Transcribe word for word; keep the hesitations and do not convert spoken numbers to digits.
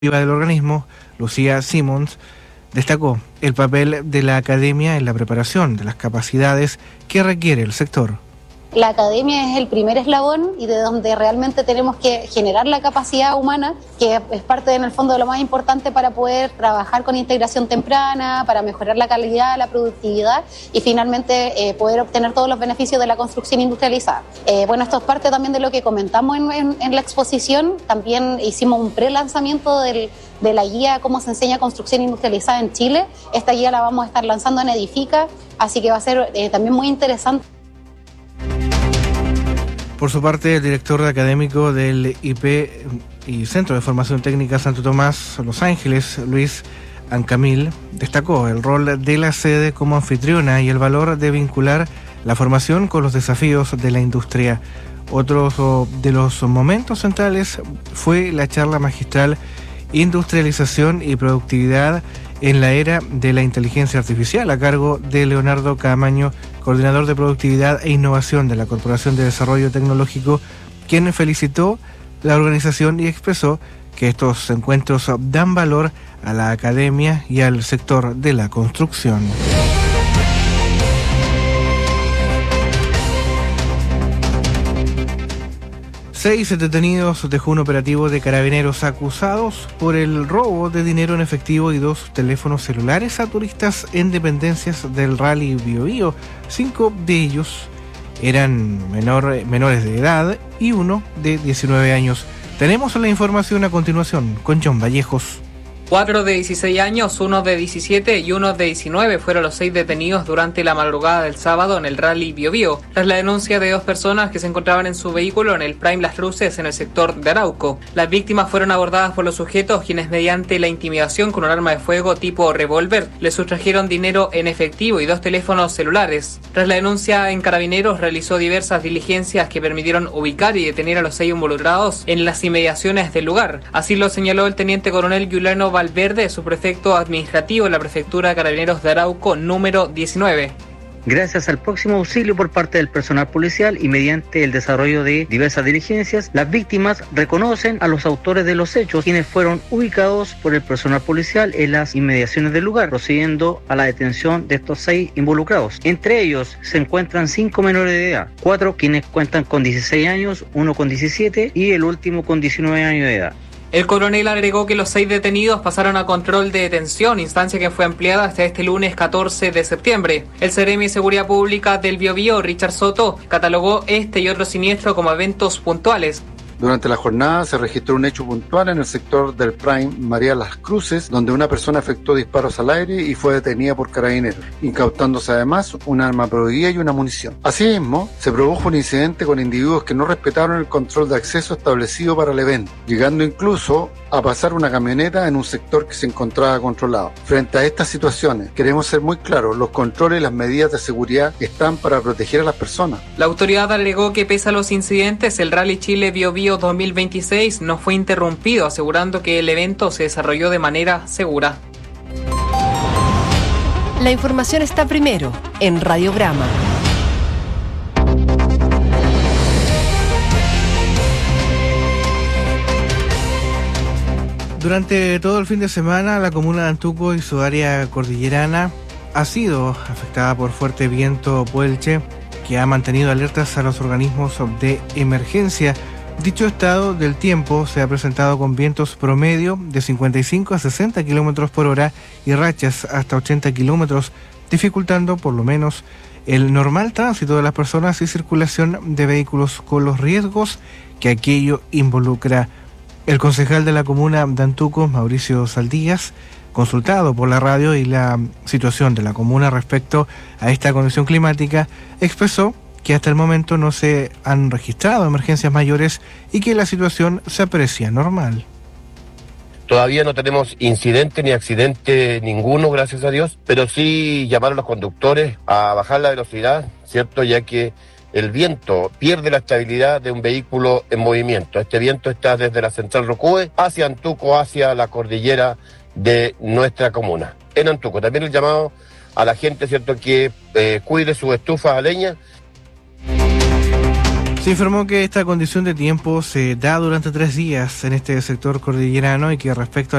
del organismo, Lucía Simons, destacó el papel de la academia en la preparación de las capacidades que requiere el sector. La academia es el primer eslabón y de donde realmente tenemos que generar la capacidad humana, que es parte en el fondo de lo más importante para poder trabajar con integración temprana, para mejorar la calidad, la productividad y finalmente eh, poder obtener todos los beneficios de la construcción industrializada. Eh, bueno, esto es parte también de lo que comentamos en, en, en la exposición. También hicimos un pre-lanzamiento del, de la guía Cómo se enseña construcción industrializada en Chile. Esta guía la vamos a estar lanzando en Edifica, así que va a ser eh, también muy interesante. Por su parte, el director académico del I P y Centro de Formación Técnica Santo Tomás, Los Ángeles, Luis Ancamil, destacó el rol de la sede como anfitriona y el valor de vincular la formación con los desafíos de la industria. Otro de los momentos centrales fue la charla magistral Industrialización y Productividad en la era de la inteligencia artificial, a cargo de Leonardo Camaño, coordinador de productividad e innovación de la Corporación de Desarrollo Tecnológico, quien felicitó la organización y expresó que estos encuentros dan valor a la academia y al sector de la construcción. Seis detenidos dejó un operativo de carabineros acusados por el robo de dinero en efectivo y dos teléfonos celulares a turistas en dependencias del Rally Biobío. Cinco de ellos eran menor, menores de edad y uno de diecinueve años. Tenemos la información a continuación con John Vallejos. Cuatro de dieciséis años, uno de diecisiete y uno de diecinueve fueron los seis detenidos durante la madrugada del sábado en el Rally Biobío, tras la denuncia de dos personas que se encontraban en su vehículo en el Prime Las Luces en el sector de Arauco. Las víctimas fueron abordadas por los sujetos, quienes mediante la intimidación con un arma de fuego tipo revólver les sustrajeron dinero en efectivo y dos teléfonos celulares. Tras la denuncia en Carabineros realizó diversas diligencias que permitieron ubicar y detener a los seis involucrados en las inmediaciones del lugar. Así lo señaló el teniente coronel Giuliano Valverde, subprefecto administrativo de la Prefectura de Carabineros de Arauco número diecinueve. Gracias al próximo auxilio por parte del personal policial y mediante el desarrollo de diversas diligencias, las víctimas reconocen a los autores de los hechos, quienes fueron ubicados por el personal policial en las inmediaciones del lugar, procediendo a la detención de estos seis involucrados. Entre ellos se encuentran cinco menores de edad, cuatro quienes cuentan con dieciséis años, uno con diecisiete y el último con diecinueve años de edad. El coronel agregó que los seis detenidos pasaron a control de detención, instancia que fue ampliada hasta este lunes catorce de septiembre. El Seremi de Seguridad Pública del Biobío, Richard Soto, catalogó este y otro siniestro como eventos puntuales. Durante la jornada se registró un hecho puntual en el sector del Prime María Las Cruces, donde una persona efectuó disparos al aire y fue detenida por carabineros, incautándose además un arma prohibida y una munición. Asimismo, se produjo un incidente con individuos que no respetaron el control de acceso establecido para el evento, llegando incluso a pasar una camioneta en un sector que se encontraba controlado. Frente a estas situaciones, queremos ser muy claros, los controles y las medidas de seguridad están para proteger a las personas. La autoridad agregó que pese a los incidentes, el Rally Chile Biobío dos mil veintiséis no fue interrumpido, asegurando que el evento se desarrolló de manera segura. La información está primero en Radiograma. Durante todo el fin de semana, la comuna de Antuco y su área cordillerana ha sido afectada por fuerte viento puelche que ha mantenido alertas a los organismos de emergencia. Dicho estado del tiempo se ha presentado con vientos promedio de cincuenta y cinco a sesenta kilómetros por hora y rachas hasta ochenta kilómetros, dificultando por lo menos el normal tránsito de las personas y circulación de vehículos con los riesgos que aquello involucra. El concejal de la comuna de Antuco, Mauricio Saldías, consultado por la radio y la situación de la comuna respecto a esta condición climática, expresó que hasta el momento no se han registrado emergencias mayores y que la situación se aprecia normal. Todavía no tenemos incidente ni accidente ninguno, gracias a Dios, pero sí llamar a los conductores a bajar la velocidad, ¿cierto? Ya que el viento pierde la estabilidad de un vehículo en movimiento. Este viento está desde la central Rocúe hacia Antuco, hacia la cordillera de nuestra comuna. En Antuco también el llamado a la gente, ¿cierto?, que eh, cuide sus estufas a leña. Se informó que esta condición de tiempo se da durante tres días en este sector cordillerano y que respecto a